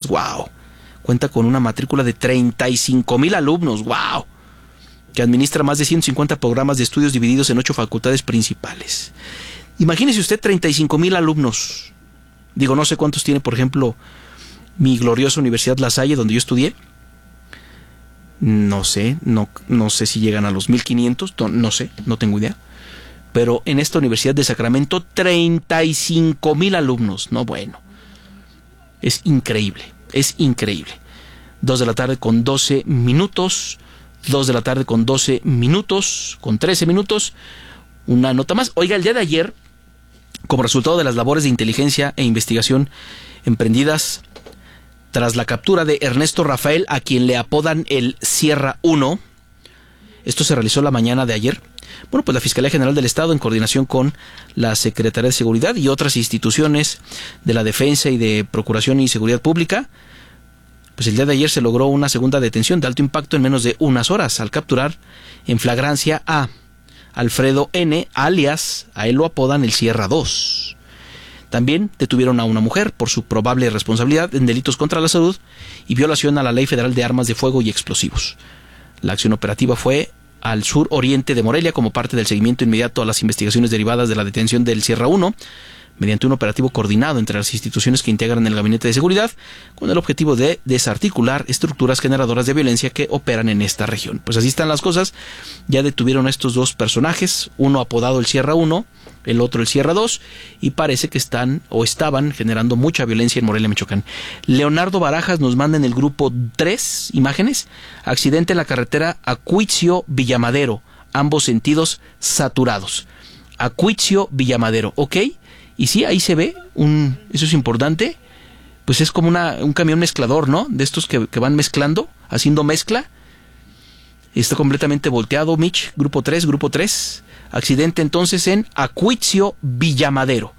¡wow! Cuenta con una matrícula de 35,000 alumnos, ¡wow! Que administra más de 150 programas de estudios divididos en 8 facultades principales. Imagínese usted 35,000 alumnos. Digo, no sé cuántos tiene, por ejemplo, mi gloriosa Universidad La Salle, donde yo estudié. No sé si llegan a los 1,500, no sé, no tengo idea. Pero en esta Universidad de Sacramento, 35,000 alumnos. No, bueno. Es increíble, es increíble. 2 de la tarde con 12 minutos. 2 de la tarde con 12 minutos, con 13 minutos. Una nota más. Oiga, el día de ayer, como resultado de las labores de inteligencia e investigación emprendidas tras la captura de Ernesto Rafael, a quien le apodan el Sierra 1, esto se realizó la mañana de ayer. Bueno, pues la Fiscalía General del Estado, en coordinación con la Secretaría de Seguridad y otras instituciones de la Defensa y de Procuración y Seguridad Pública, pues el día de ayer se logró una segunda detención de alto impacto en menos de unas horas, al capturar en flagrancia a Alfredo N., alias, a él lo apodan el Sierra 2. También detuvieron a una mujer por su probable responsabilidad en delitos contra la salud y violación a la Ley Federal de Armas de Fuego y Explosivos. La acción operativa fue al sur oriente de Morelia como parte del seguimiento inmediato a las investigaciones derivadas de la detención del Sierra 1, mediante un operativo coordinado entre las instituciones que integran el Gabinete de Seguridad, con el objetivo de desarticular estructuras generadoras de violencia que operan en esta región. Pues así están las cosas. Ya detuvieron a estos dos personajes, uno apodado el Sierra 1, el otro el Sierra 2, y parece que estaban generando mucha violencia en Morelia, Michoacán. Leonardo Barajas nos manda en el grupo 3 imágenes: accidente en la carretera Acuitzio-Villamadero, ambos sentidos saturados. Acuitzio-Villamadero, ¿ok? Y sí, ahí se ve, eso es importante, pues es como un camión mezclador, ¿no? De estos que van mezclando, haciendo mezcla. Está completamente volteado, Mitch, grupo 3. Accidente entonces en Acuitzio-Villamadero.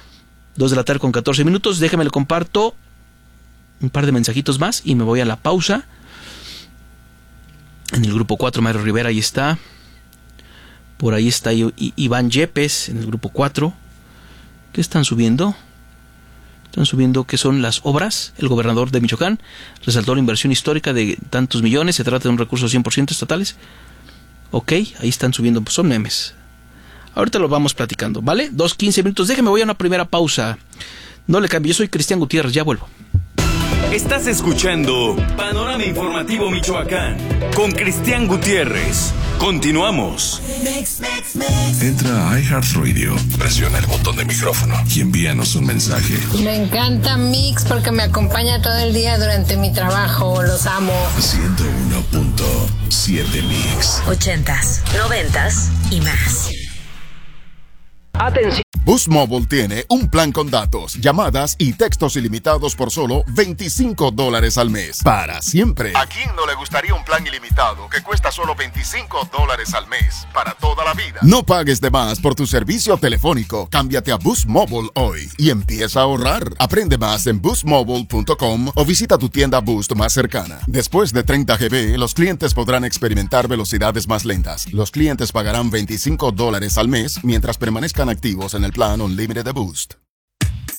2 de la tarde con 14 minutos. Déjame le comparto un par de mensajitos más y me voy a la pausa. En el grupo 4, Mario Rivera, ahí está. Por ahí está Iván Yepes, en el grupo 4. ¿Qué están subiendo? Están subiendo que son las obras. El gobernador de Michoacán resaltó la inversión histórica de tantos millones. Se trata de un recurso 100% estatales. Ok, ahí están subiendo, pues son memes. Ahorita lo vamos platicando, ¿vale? 2:15 minutos. Déjeme, voy a una primera pausa. No le cambie, yo soy Cristian Gutiérrez, ya vuelvo. Estás escuchando Panorama Informativo Michoacán con Cristian Gutiérrez. Continuamos. Entra a iHeartRadio, presiona el botón de micrófono y envíanos un mensaje. Me encanta Mix porque me acompaña todo el día durante mi trabajo. Los amo. 101.7 Mix. 80s, 90s y más. Atención. Boost Mobile tiene un plan con datos, llamadas y textos ilimitados por solo $25 al mes. Para siempre. ¿A quién no le gustaría un plan ilimitado que cuesta solo $25 al mes? Para toda la vida. No pagues de más por tu servicio telefónico. Cámbiate a Boost Mobile hoy y empieza a ahorrar. Aprende más en boostmobile.com o visita tu tienda Boost más cercana. Después de 30 GB, los clientes podrán experimentar velocidades más lentas. Los clientes pagarán $25 al mes mientras permanezcan activos en el plan Unlimited de Boost.